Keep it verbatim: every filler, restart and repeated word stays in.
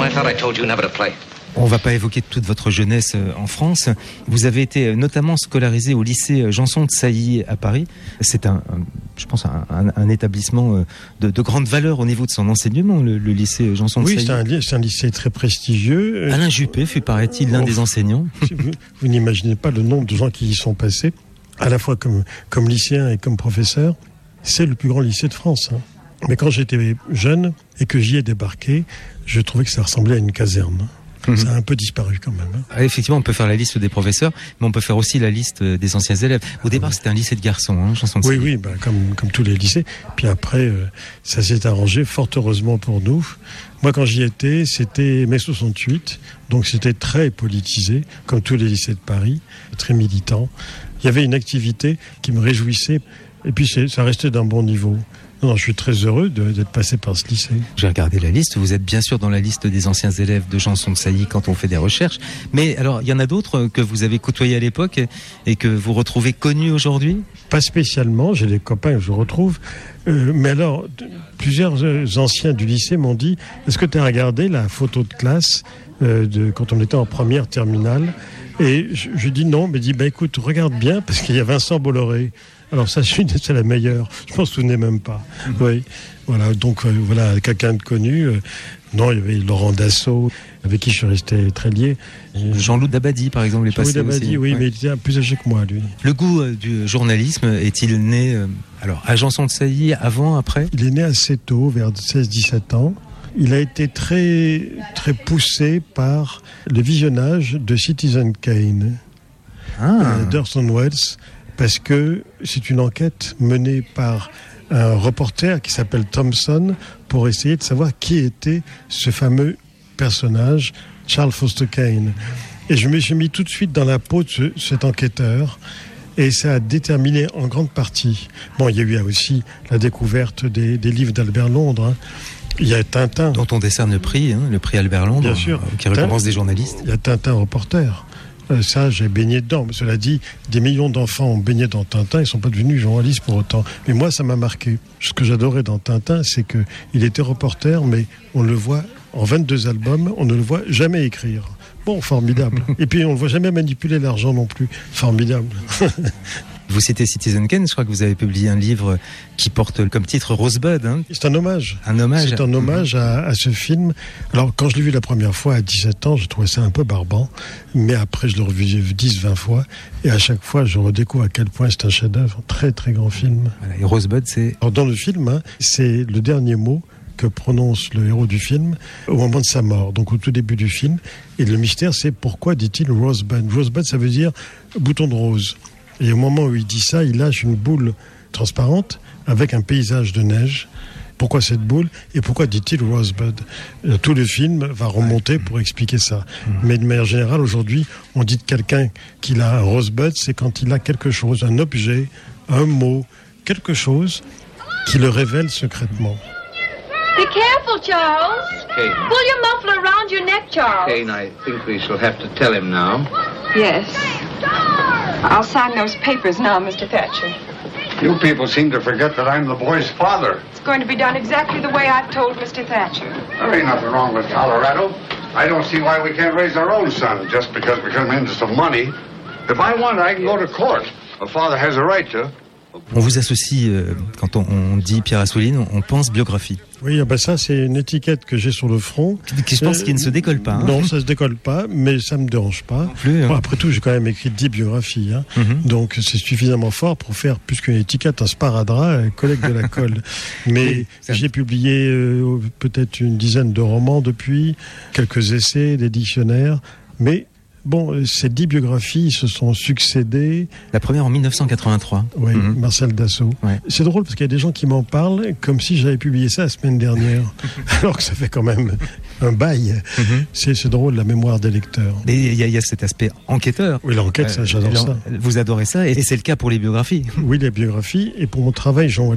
I thought I told you never to play. On ne va pas évoquer toute votre jeunesse en France. Vous avez été notamment scolarisé au lycée Janson de Sailly à Paris. C'est un, un je pense, un, un, un établissement de, de grande valeur au niveau de son enseignement, le, le lycée Janson de oui, Sailly. Oui, c'est, c'est un lycée très prestigieux. Alain Juppé fut, paraît-il, l'un oh, des enseignants. Vous, vous n'imaginez pas le nombre de gens qui y sont passés, à la fois comme, comme lycéen et comme professeur. C'est le plus grand lycée de France. Hein. Mais quand j'étais jeune et que j'y ai débarqué, je trouvais que ça ressemblait à une caserne. Mmh. Ça a un peu disparu quand même. Hein. Effectivement, on peut faire la liste des professeurs, mais on peut faire aussi la liste des anciens élèves. Au départ, c'était un lycée de garçons, hein, Janson de Oui, Sailly. oui, bah, comme, comme tous les lycées. Puis après, euh, ça s'est arrangé, fort heureusement pour nous. Moi, quand j'y étais, c'était mai soixante-huit, donc c'était très politisé, comme tous les lycées de Paris, très militant. Il y avait une activité qui me réjouissait, et puis c'est, ça restait d'un bon niveau. Non, je suis très heureux de, d'être passé par ce lycée. J'ai regardé la liste. Vous êtes bien sûr dans la liste des anciens élèves de Janson de Sailly quand on fait des recherches. Mais alors, il y en a d'autres que vous avez côtoyés à l'époque et que vous retrouvez connus aujourd'hui ? Pas spécialement. J'ai des copains que je retrouve. Euh, mais alors, plusieurs anciens du lycée m'ont dit « Est-ce que tu as regardé la photo de classe euh, de, quand on était en première terminale ?» Et je, je dis non, mais dit bah, « Écoute, regarde bien parce qu'il y a Vincent Bolloré. » Alors ça, c'est la meilleure. Je m'en souvenais même pas. Mmh. Oui, voilà. Donc euh, voilà, quelqu'un de connu. Euh, non, il y avait Laurent Dassault, avec qui je suis resté très lié. Jean-Loup Dabadi, par exemple, est Jean-Loup passé Dabadi, aussi. oui, ouais. mais il était plus âgé que moi, lui. Le goût euh, du journalisme est-il né euh, alors à Janson de Sailly, avant, après ? Il est né assez tôt, vers seize dix-sept ans. Il a été très, très poussé par le visionnage de Citizen Kane, ah. euh, d'Orson Welles. Parce que c'est une enquête menée par un reporter qui s'appelle Thompson pour essayer de savoir qui était ce fameux personnage, Charles Foster Kane. Et je me suis mis tout de suite dans la peau de ce, cet enquêteur et ça a déterminé en grande partie. Bon, il y a eu aussi la découverte des, des livres d'Albert Londres. Hein. Il y a Tintin. Dont on décerne le prix, hein, le prix Albert Londres, bien sûr, euh, qui récompense des journalistes. Il y a Tintin reporter. Euh, ça, j'ai baigné dedans. Mais cela dit, des millions d'enfants ont baigné dans Tintin, ils ne sont pas devenus journalistes pour autant. Mais moi, ça m'a marqué. Ce que j'adorais dans Tintin, c'est qu'il était reporter, mais on le voit en vingt-deux albums, on ne le voit jamais écrire. Bon, formidable. Et puis, on ne le voit jamais manipuler l'argent non plus. Formidable. Vous citez Citizen Kane, je crois que vous avez publié un livre qui porte comme titre Rosebud. Hein. C'est un hommage. Un hommage. C'est un hommage à, à ce film. Alors, quand je l'ai vu la première fois à dix-sept ans, je trouvais ça un peu barbant. Mais après, je l'ai revu dix, vingt fois. Et à chaque fois, je redécouvre à quel point c'est un chef-d'œuvre. Très, très grand film. Voilà, et Rosebud, c'est... Alors, dans le film, hein, c'est le dernier mot que prononce le héros du film au moment de sa mort, donc au tout début du film. Et le mystère, c'est pourquoi dit-il Rosebud. Rosebud, ça veut dire bouton de rose. Et au moment où il dit ça, il lâche une boule transparente avec un paysage de neige. Pourquoi cette boule ? Et pourquoi dit-il Rosebud ? Tout le film va remonter pour expliquer ça. Mmh. Mais de manière générale, aujourd'hui, on dit de quelqu'un qu'il a un Rosebud, c'est quand il a quelque chose, un objet, un mot, quelque chose qui le révèle secrètement. Be careful, Charles. Kane. Pull your muffler around your neck, Charles. Kane, I think we shall have to tell him now. Yes. I'll sign those papers now, Mister Thatcher. You people seem to forget that I'm the boy's father. It's going to be done exactly the way I've told Mister Thatcher. There ain't nothing wrong with Colorado. I don't see why we can't raise our own son just because we come into some money. If I want, I can go to court. A father has a right to. On vous associe, euh, quand on, on dit Pierre Assouline, on, on pense biographie. Oui, ben ça, c'est une étiquette que j'ai sur le front. Qui, je pense euh, qu'il ne se décolle pas. Hein. Non, ça se décolle pas, mais ça me dérange pas. Plus, hein. Bon, après tout, j'ai quand même écrit dix biographies. Hein. Mm-hmm. Donc, c'est suffisamment fort pour faire plus qu'une étiquette, un sparadrap, un collègue de la colle. Mais oui, j'ai publié euh, peut-être une dizaine de romans depuis, quelques essais, des dictionnaires, mais... Bon, ces dix biographies se sont succédées. La première en dix-neuf cent quatre-vingt-trois. Oui, mm-hmm. Marcel Dassault. Ouais. C'est drôle parce qu'il y a des gens qui m'en parlent comme si j'avais publié ça la semaine dernière. Alors que ça fait quand même un bail. Mm-hmm. C'est, c'est drôle, la mémoire des lecteurs. Mais il y, y a cet aspect enquêteur. Oui, l'enquête, euh, ça, j'adore ça. Vous adorez ça et c'est le cas pour les biographies. Oui, les biographies. Et pour mon travail, Jean